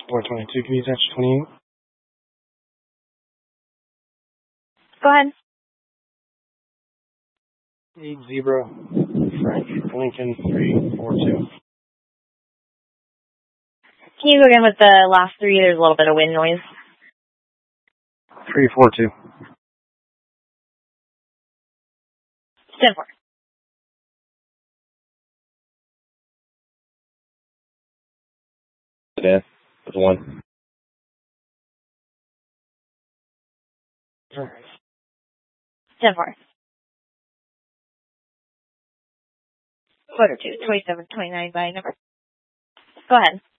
422, can you attach 28? Go ahead. 80, Frank, Lincoln, 342. Can you go again with the last three? There's a little bit of wind noise. 342. 10-4. Dan, with 1. 10-4. Quarter 2, 27, 29 by number. Go ahead.